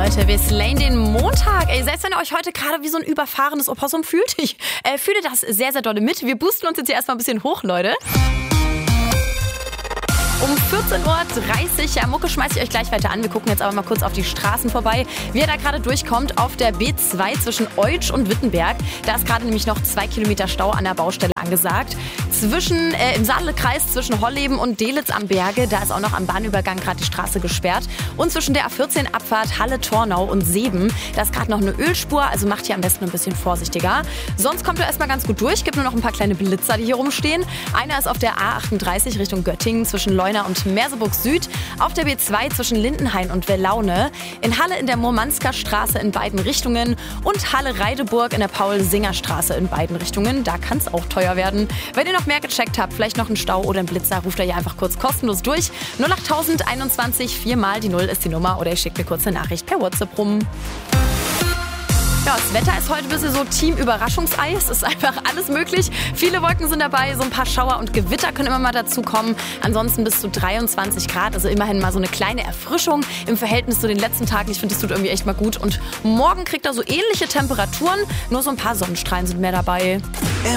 Leute, wir slayen den Montag. Ey, selbst wenn ihr euch heute gerade wie so ein überfahrenes Opossum fühlt, ich fühle das sehr, sehr dolle mit. Wir boosten uns jetzt hier erstmal ein bisschen hoch, Leute. Um 14.30 Uhr, ja, Mucke schmeiße ich euch gleich weiter an. Wir gucken jetzt aber mal kurz auf die Straßen vorbei, wie ihr da gerade durchkommt auf der B2 zwischen Eutsch und Wittenberg. Da ist gerade nämlich noch 2 Kilometer Stau an der Baustelle angesagt. Im Saale-Kreis zwischen Holleben und Delitzsch am Berge, da ist auch noch am Bahnübergang gerade die Straße gesperrt. Und zwischen der A14-Abfahrt Halle-Tornau und Seeben, da ist gerade noch eine Ölspur, also macht hier am besten ein bisschen vorsichtiger. Sonst kommt ihr erstmal ganz gut durch, gibt nur noch ein paar kleine Blitzer, die hier rumstehen. Einer ist auf der A38 Richtung Göttingen zwischen Leuna und Merseburg Süd, auf der B2 zwischen Lindenhain und Wellaune, in Halle in der Murmansker Straße in beiden Richtungen und Halle-Reideburg in der Paul-Singer-Straße in beiden Richtungen. Da kann es auch teuer werden. Wenn ihr noch mehr gecheckt habt, vielleicht noch einen Stau oder einen Blitzer, ruft ihr hier einfach kurz kostenlos durch. 08021, 4 mal die 0 ist die Nummer, oder ihr schickt mir kurz eine Nachricht per WhatsApp rum. Ja, das Wetter ist heute ein bisschen so Team-Überraschungsei. Es ist einfach alles möglich. Viele Wolken sind dabei, so ein paar Schauer und Gewitter können immer mal dazu kommen. Ansonsten bis zu 23 Grad, also immerhin mal so eine kleine Erfrischung im Verhältnis zu den letzten Tagen. Ich finde, das tut irgendwie echt mal gut. Und morgen kriegt er so ähnliche Temperaturen, nur so ein paar Sonnenstrahlen sind mehr dabei.